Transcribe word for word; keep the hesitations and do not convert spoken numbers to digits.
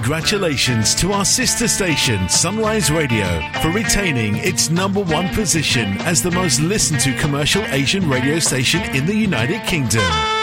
congratulations to our sister station, Sunrise Radio, for retaining its number one position as the most listened to commercial Asian radio station in the United Kingdom.